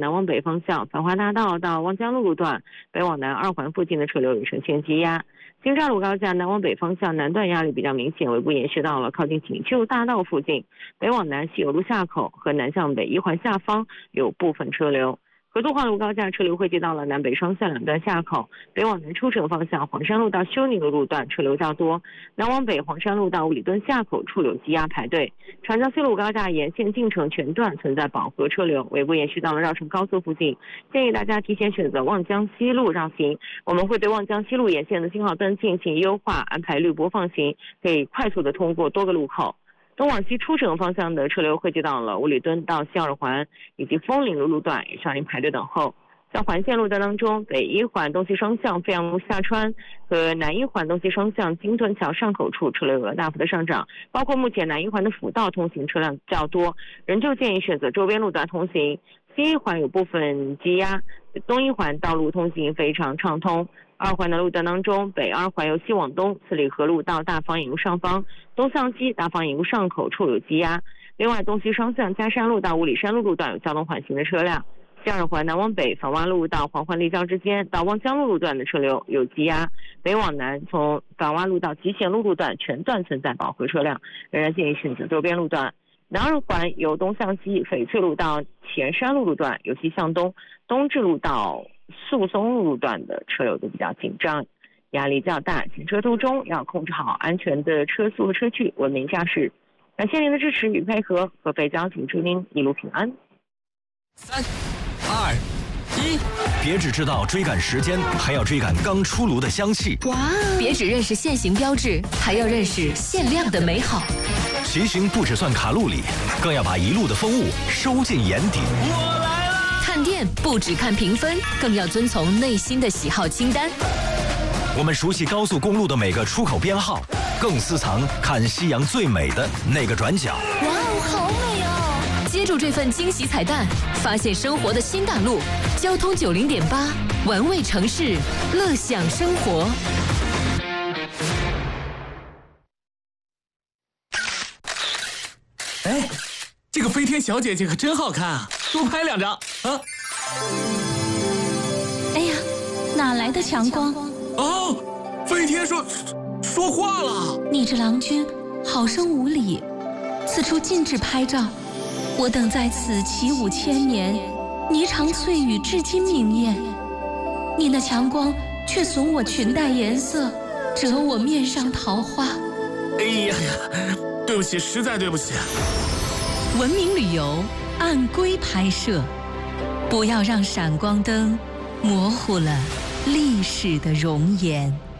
南往北方向，繁华大道到望江路路段北往南2环附近的车流也呈现积压。京渣路高架南往北方向南段压力比较明显，尾部延续到了靠近锦绣大道附近，北往南西油路下口和南向北1环下方有部分车流。合作化路高架车流汇集到了南北双向两段下口，北往南出城方向黄山路到修宁路路段车流较多，南往北黄山路到五里墩下口处有积压排队。长江西路高架沿线进城全段存在饱和车流，尾部延续到了绕城高速附近，建议大家提前选择望江西路绕行。我们会对望江西路沿线的信号灯进行优化，安排绿波放行，可以快速的通过多个路口。东往西出城方向的车流汇集到了五里墩到西2环以及枫林路路段，也上应排队等候。在环线路段当中，北1环东西双向飞扬路下川和南1环东西双向金屯桥上口处车流有了大幅的上涨，包括目前南1环的辅道通行车辆较多，仍旧建议选择周边路段通行。西1环有部分积压，东1环道路通行非常畅通。2环的路段当中，北2环由西往东四里河路到大方引路上方，东向西大方引路上口处有积压。另外，东西双向嘉山路到五里山路路段有交通缓行的车辆。西2环南往北坊洼路到黄环立交之间到望江路路段的车流有积压，北往南从坊洼路到集贤路路段全段存在饱和车辆，仍然建议选择周边路段。南2环由东向西翡翠路到前山路路段，由西向东东至路到宿松路路段的车流都比较紧张，压力较大，行车途中要控制好安全的车速和车距，文明驾驶。感谢您的支持与配合，合肥交警祝您一路平安。 3、2、1，别只知道追赶时间，还要追赶刚出炉的香气。 哇！别只认识限行标志，还要认识限量的美好。 骑行不只算卡路里，更要把一路的风物收进眼底。 我来啦！看店不只看评分，更要遵从内心的喜好清单。 我们熟悉高速公路的每个出口编号，更私藏看夕阳最美的那个转角。 哇哦，好美哦！接住这份惊喜彩蛋，发现生活的新大陆。交通90.8，玩味城市，乐享生活。 哎，这个飞天小姐姐可真好看啊！多拍2张啊！ 哎呀，哪来的强光？ 哦，飞天说话了！ 你这郎君好生无礼，此处禁止拍照。我等在此起舞1000年，霓裳翠羽至今明艳。你那强光却损我裙带颜色，折我面上桃花。 哎呀呀，对不起，实在对不起。 文明旅游按规拍摄，不要让闪光灯模糊了历史的容颜。